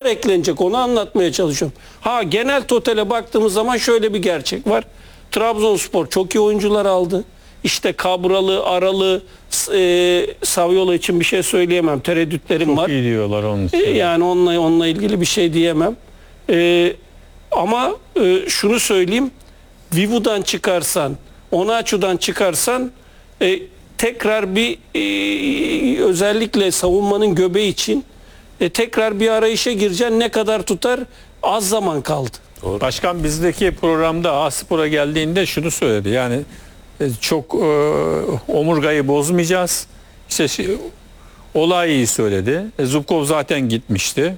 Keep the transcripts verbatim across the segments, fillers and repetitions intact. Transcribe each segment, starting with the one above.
eklenecek, onu anlatmaya çalışıyorum. Ha, genel totale baktığımız zaman şöyle bir gerçek var. Trabzonspor çok iyi oyuncular aldı. İşte Kabralı, Aralı, e, Saviola için bir şey söyleyemem. Tereddütlerim Çok var. iyi diyorlar onun için. E, yani onunla, onunla ilgili bir şey diyemem. E, ama e, şunu söyleyeyim. Vivu'dan çıkarsan, Onaçu'dan çıkarsan e, tekrar bir e, özellikle savunmanın göbeği için e, tekrar bir arayışa gireceksin. Ne kadar tutar? Az zaman kaldı. Doğru. Başkan bizdeki programda A-Spor'a geldiğinde şunu söyledi. Yani e, çok e, omurgayı bozmayacağız. İşte şey, olay iyi söyledi. E, Zubkov zaten gitmişti.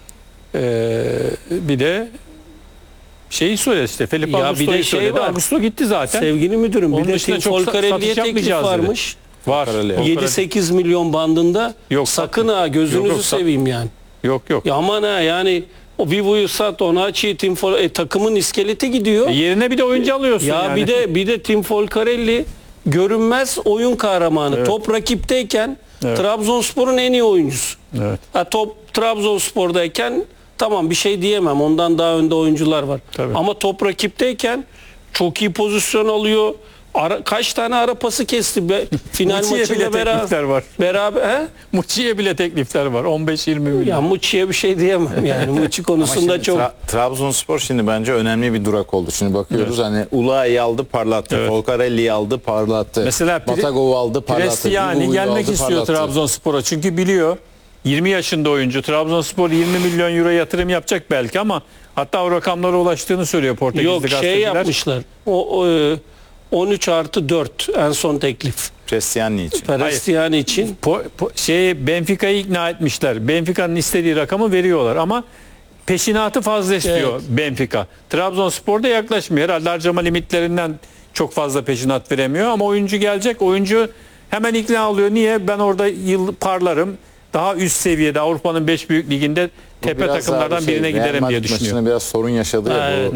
E, bir de şeyi söyledi işte. Felipe Ya Augusto'yu bir de şey söyledi. var. Augusto gitti zaten. Sevgili müdürüm, Onun bir de dışında Tim çok Folcarelli'ye satış teklif yapmayacağız dedi. varmış. Var. yedi sekiz milyon bandında. Yok, sakın satma. ha, gözünüzü Yok, yok, sat- seveyim yani. Yok yok. Ya aman ha, yani o Vivo'yu sat, Onaçu'yu, Tim Fol e, takımın iskeleti gidiyor. E, yerine bir de oyuncu alıyorsun Ya yani. bir de bir de Tim Folcarelli görünmez oyun kahramanı. Evet. Top rakipteyken Evet. Trabzonspor'un en iyi oyuncusu. Evet. Ha, top Trabzonspor'dayken tamam, bir şey diyemem. Ondan daha önde oyuncular var. Tabii. Ama top rakipteyken çok iyi pozisyon alıyor. Ara, kaç tane ara pası kesti be, final Muçi'ye bile maçında teklifler beraber. var. Beraber he? Muçi'ye bile teklifler var. on beş yirmi milyon. Ya Muçi'ye bir şey diyemem yani. Muçi konusunda Şimdi çok Tra- Trabzonspor şimdi bence önemli bir durak oldu. Şimdi bakıyoruz hani Ula'yı aldı, parlattı. Evet. Folcarelli'yi aldı, parlattı. Mesela Pri- Batagov'u aldı, parlattı. Prestiani Vivo'yu gelmek aldı, istiyor parlattı. Trabzonspor'a. Çünkü biliyor yirmi yaşında oyuncu. Trabzonspor yirmi milyon euro yatırım yapacak belki ama hatta o rakamlara ulaştığını söylüyor Portekizli yok, şey gazeteciler. yapmışlar. O, o e, on üç artı dört en son teklif. Prestiani için. Prestiani için. Po, po, şey Benfica'yı ikna etmişler. Benfica'nın istediği rakamı veriyorlar ama peşinatı fazla istiyor Evet. Benfica. Trabzonspor'da yaklaşmıyor. Herhalde harcama limitlerinden çok fazla peşinat veremiyor ama oyuncu gelecek. Oyuncu hemen ikna oluyor. Niye? Ben orada yıl parlarım. Daha üst seviyede Avrupa'nın beş büyük liginde Bu tepe biraz takımlardan daha bir şey, birine Real giderim Madrid diye düşünüyor. maçında biraz sorun yaşadı ya Ha, bu.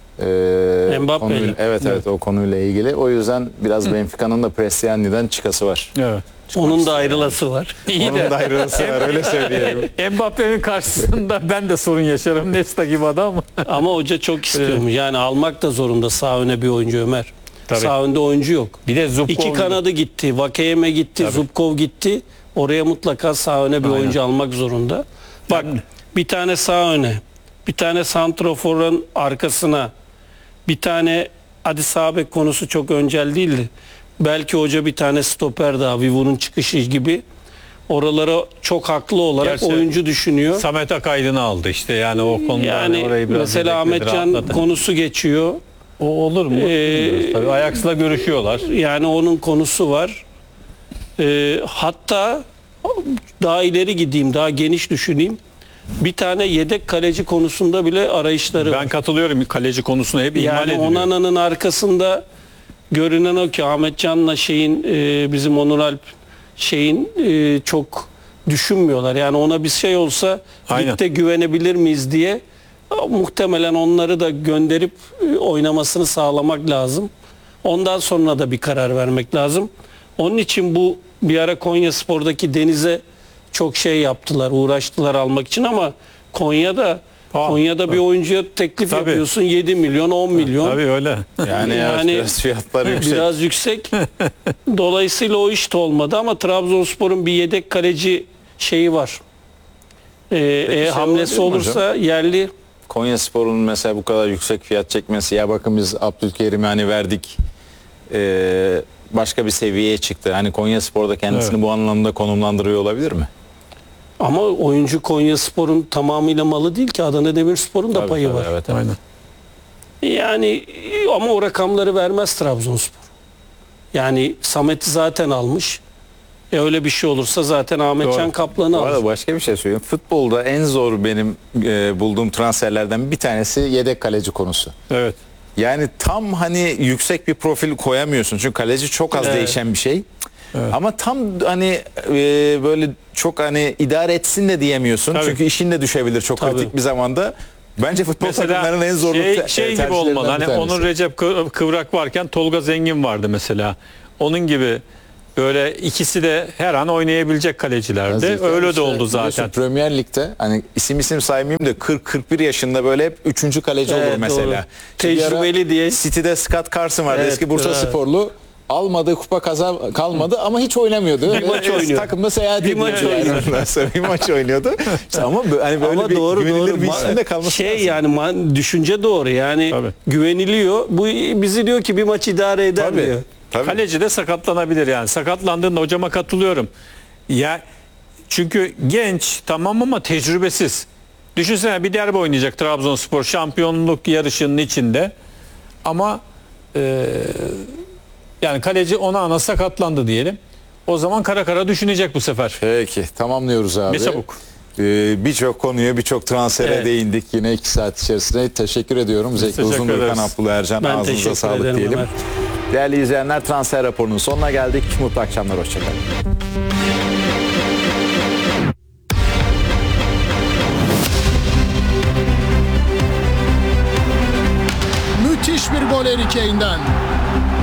e, Mbappe'yle. konuyla- evet evet o konuyla ilgili. O yüzden biraz Benfica'nın da Prestiani'den çıkası var. Evet. Onun da ayrılası var. İyi Onun de da ayrılısı var öyle söyleyelim. Mbappe'nin karşısında ben de sorun yaşarım. Nesta gibi adam. Ama hoca çok istiyormuş. Yani almak da zorunda sağ öne bir oyuncu Ömer. Tabii. Sağ önde oyuncu yok. Bir de Zubkov. İki kanadı gitti. Vakeyeme gitti. Tabii. Zubkov gitti. Oraya mutlaka sağ öne bir Aynen. oyuncu almak zorunda. Bak, Yani- bir tane sağ öne, bir tane santroforun arkasına, bir tane, hadi sağ bek konusu çok öncel değildi. Belki hoca bir tane stoper daha, Vivo'nun çıkışı gibi. Oralara çok haklı olarak Gerçi oyuncu düşünüyor. Samet Akaydın'ı aldı işte yani o konuda Yani hani orayı biraz mesela bekledi, Ahmetcan rahatladı. konusu geçiyor. O olur mu? Ee, Tabii Ajax'la görüşüyorlar. Yani onun konusu var. Ee, hatta daha ileri gideyim, daha geniş düşüneyim. Bir tane yedek kaleci konusunda bile arayışları Ben var. katılıyorum kaleci konusuna hep ihmal Yani ediliyor. Onana'nın arkasında görünen o ki Ahmetcan'la şeyin e, bizim Onur Alp şeyin e, çok düşünmüyorlar. Yani ona bir şey olsa Aynen. ligde güvenebilir miyiz diye muhtemelen onları da gönderip e, oynamasını sağlamak lazım. Ondan sonra da bir karar vermek lazım. Onun için bu bir ara Konyaspor'daki Deniz'e çok şey yaptılar, uğraştılar almak için ama Konya'da Ah, Konya'da bir oyuncuya teklif Tabii. yapıyorsun yedi milyon, on milyon. Tabii öyle. Yani, Yani biraz fiyatlar yüksek. Biraz yüksek. Dolayısıyla o iş de olmadı ama Trabzonspor'un bir yedek kaleci şeyi var. Ee, e, şey hamlesi olabilir mi olursa yerli. Konyaspor'un mesela bu kadar yüksek fiyat çekmesi, ya bakın biz Abdülkerim'i hani verdik e, başka bir seviyeye çıktı. Hani Konyaspor'da kendisini Evet. bu anlamda konumlandırıyor olabilir mi? Ama oyuncu Konyaspor'un tamamıyla malı değil ki, Adana Demirspor'un da Tabii, payı tabii, var. Evet, evet. Aynen. Yani ama o rakamları vermez Trabzonspor. Yani Samet'i zaten almış. E öyle bir şey olursa zaten Ahmetcan Doğru. Kaplan'ı Bu arada alır. başka bir şey söyleyeyim. Futbolda en zor benim e, bulduğum transferlerden bir tanesi yedek kaleci konusu. Evet. Yani tam hani yüksek bir profil koyamıyorsun. Çünkü kaleci çok az Evet. değişen bir şey. Evet. Ama tam hani e, böyle çok hani idare etsin de diyemiyorsun. Tabii. Çünkü işin de düşebilir çok Tabii. kritik bir zamanda. Bence futbol takımlarının en zorlu şey, te- şey gibi tercihlerinden olmalı. bir Hani tanesi. onun Recep Kı- Kıvrak varken Tolga Zengin vardı mesela. Onun gibi Böyle ikisi de her an oynayabilecek kalecilerdi. Zeki Öyle işte de oldu biliyorsun zaten. Premier Lig'de hani isim isim saymayayım da kırk kırk bir yaşında böyle hep üçüncü kaleci Evet, olur mesela. doğru. Şimdi bir ara Tecrübeli diye. City'de Scott Carson vardı, Evet, eski Bursa evet. Sporlu. Almadığı kupa kazan kalmadı ama hiç oynamıyordu. Bir maç oynuyor. Takımda seyahat Bir ediyordu. maç yani. oynuyor. Ondan sonra bir maç oynuyordu. İşte ama bö- hani böyle Ama bir doğru güvenilir doğru. bir Ma- isim de kalması şey lazım. yani man- düşünce doğru. Yani Tabii. güveniliyor. Bu bizi diyor ki bir maç idare eder Tabii. diyor. Tabii. Kaleci de sakatlanabilir yani. Sakatlandığında hocama katılıyorum. Ya çünkü genç tamam ama tecrübesiz. Düşünsene bir derbi oynayacak Trabzonspor şampiyonluk yarışının içinde. Ama e, yani kaleci ona ana sakatlandı diyelim. O zaman kara kara düşünecek bu sefer. Peki tamamlıyoruz abi. Bir çabuk. Ee, birçok konuya, birçok transfere Evet. değindik yine iki saat içerisinde. Teşekkür ediyorum. Zeki teşekkür Uzundurkan, ederiz. Abdullah Ercan, Ben ağzınıza teşekkür sağlık ederim diyelim. Ömer. Değerli izleyenler, transfer raporunun sonuna geldik. Mutlu akşamlar, hoşçakalın. Müthiş bir gol Harry Kane'den.